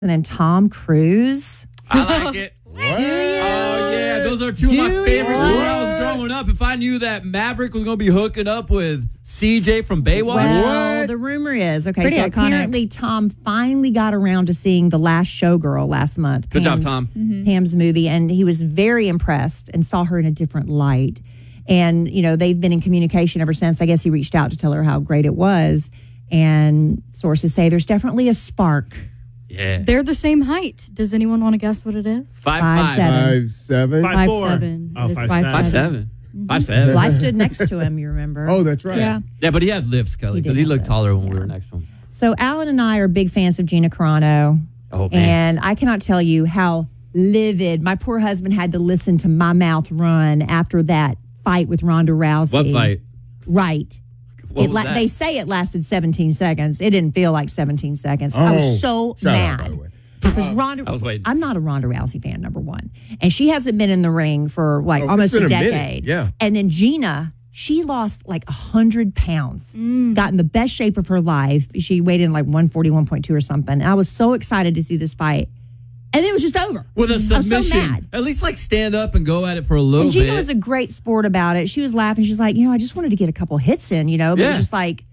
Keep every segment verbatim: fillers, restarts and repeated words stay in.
And then Tom Cruise. I like it. What? Oh, yeah. Those are two Do of my favorites what? when I was growing up. If I knew that Maverick was going to be hooking up with C J from Baywatch. Well, What? the rumor is, okay, Pretty so iconic. apparently Tom finally got around to seeing The Last Showgirl last month. Good job, Pam's- Tom. Mm-hmm. Pam's movie, and he was very impressed and saw her in a different light. And, you know, they've been in communication ever since. I guess he reached out to tell her how great it was. And sources say there's definitely a spark. Yeah. They're the same height. Does anyone want to guess what it is? Five, Five, five. seven. Five, seven. Five, Five four. seven. Oh, It is five, five, seven. Five, seven. seven. Five, seven. Well, I stood next to him, you remember. Oh, that's right. Yeah. Yeah, but he had lifts, Kelly, He because did he have looked lifts, taller when we yeah. were next to him. So Alan and I are big fans of Gina Carano. Oh, man. And I cannot tell you how livid my poor husband had to listen to my mouth run after that fight with Ronda Rousey. What fight? Right. What It was la- that? They say it lasted seventeen seconds. It didn't feel like seventeen seconds. I Oh, was so shout out, by mad. the way. Because Ronda, I was waiting. I'm not a Ronda Rousey fan, number one. And she hasn't been in the ring for like Oh, almost it's a been a minute, decade. yeah. And then Gina, she lost like one hundred pounds, got in the best shape of her life. She weighed in like one forty-one point two or something. And I was so excited to see this fight. And it was just over. With a I was so submission. mad. At least like stand up and go at it for a little And Gina bit. was a great sport about it. She was laughing. She's like, you know, I just wanted to get a couple hits in, you know, but Yeah. it's just like,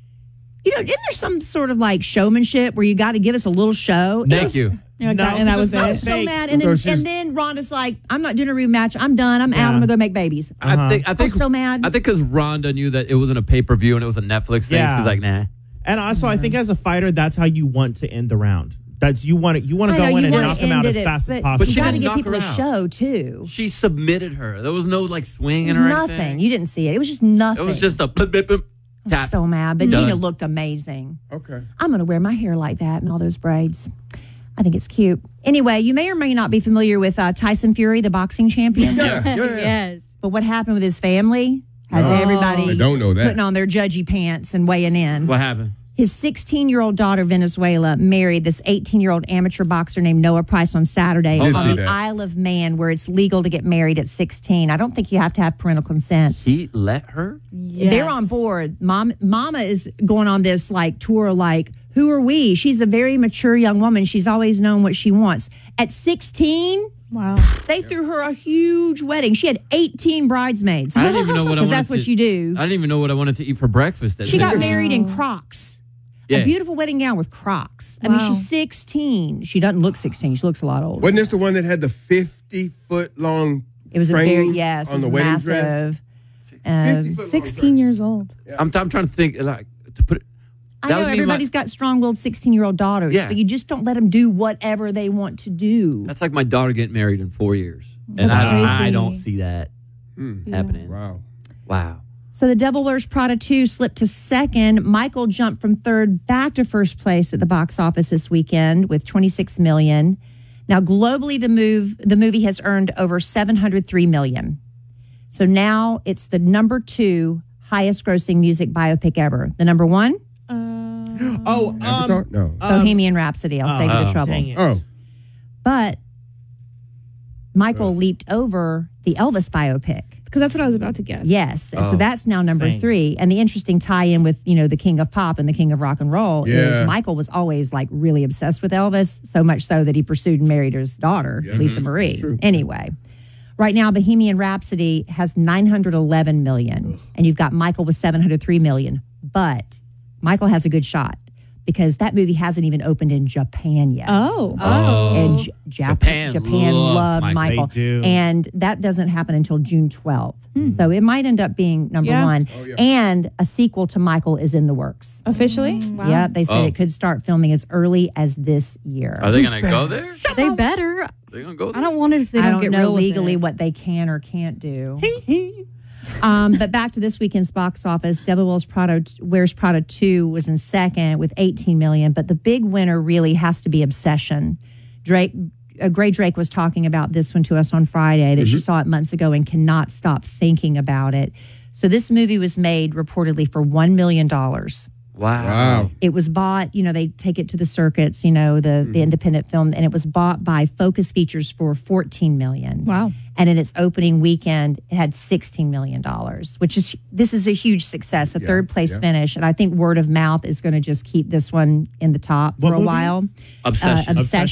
you know, isn't there some sort of like showmanship where you got to give us a little show? It Thank was- you. You're like No, that, and that was because I it. was so Fake. mad. And then, Because she's- and then Rhonda's like, I'm not doing a rematch. I'm done. I'm out. Yeah. I'm going to go make babies. I think I think so mad. I think because Rhonda knew that it wasn't a pay per view and it was a Netflix thing. Yeah. She's like, nah. And also, I think as a fighter, that's how you want to end the round. That's you want to you want to I go know, in you and wanna knock them out end as it, fast but as possible. But she you got to didn't give knock people her a out. show, too. She submitted her. There was no like It swinging was or nothing. anything. You didn't see it. It was just nothing. It was just a boop, boop, boop, I was tap. so mad. But Done. Gina looked amazing. Okay. I'm going to wear my hair like that and all those braids. I think it's cute. Anyway, you may or may not be familiar with uh, Tyson Fury, the boxing champion. Yeah, yeah, yeah. Yes. But what happened with his family has Oh, everybody I don't know that. putting on their judgy pants and weighing in. What happened? His sixteen-year-old daughter, Venezuela, married this eighteen-year-old amateur boxer named Noah Price on Saturday Did on see the that. Isle of Man, where it's legal to get married at sixteen. I don't think you have to have parental consent. He let her? Yes. They're on board. Mom, Mama is going on this like tour, like, who are we? She's a very mature young woman. She's always known what she wants. At sixteen, Wow. they threw her a huge wedding. She had eighteen bridesmaids. I didn't even know what I Because wanted that's what to, you do. I didn't even know what I wanted to eat for breakfast. That She got day. married in Crocs. Yeah. A beautiful wedding gown with Crocs. I mean, Wow. she's sixteen. She doesn't look sixteen. She looks a lot older. Wasn't this the one that had the fifty foot long It was a train very, yes, on it the was wedding dress? massive. fifty Um, foot long sixteen train. years old. I'm, I'm trying to think, like, to put it. I that know would be my- everybody's got strong-willed sixteen-year-old daughters, Yeah. but you just don't let them do whatever they want to do. That's like my daughter getting married in four years. And That's I, I crazy. don't see that Hmm. happening. Wow. Wow. So the Devil Wears Prada two slipped to second. Michael jumped from third back to first place at the box office this weekend with twenty-six million dollars. Now globally, the move the movie has earned over seven hundred three million dollars. So now it's the number two highest grossing music biopic ever. The number one, Oh, um, Avatar? No. Bohemian Rhapsody. I'll save you the oh, trouble. dang it. Oh. But Michael leaped over the Elvis biopic. Because that's what I was about to guess. Yes. Oh. So that's now number Same. three. And the interesting tie-in with, you know, the king of pop and the king of rock and roll Yeah. is Michael was always like really obsessed with Elvis, so much so that he pursued and married his daughter, Lisa Marie. true. Anyway, right now Bohemian Rhapsody has nine hundred eleven million and you've got Michael with seven hundred three million. But Michael has a good shot because that movie hasn't even opened in Japan yet. Oh. Oh. And J- Jap- Japan Japan, loves loved Michael. Michael. They do. And that doesn't happen until June twelfth. So it might end up being number Yeah. one. Oh, yeah. And a sequel to Michael is in the works. Officially? Wow. Yep. They said Oh. it could start filming as early as this year. Are they going to go there? They better. They going to go there? I don't want it if they I don't, don't get know real with legally it. what they can or can't do. um, but back to this weekend's box office, Devil Wears Prada, Wears Prada two was in second with eighteen million. But the big winner really has to be Obsession. Drake, uh, Gray Drake was talking about this one to us on Friday that she saw it months ago and cannot stop thinking about it. So this movie was made reportedly for one million dollars. Wow. Wow. It was bought, you know, they take it to the circuits, you know, the, the independent film, and it was bought by Focus Features for fourteen million dollars. Wow. And in its opening weekend, it had sixteen million dollars, which is, this is a huge success, a Yeah, third place yeah. finish. And I think word of mouth is going to just keep this one in the top What for a movie? while. Obsession. Uh, Obsession.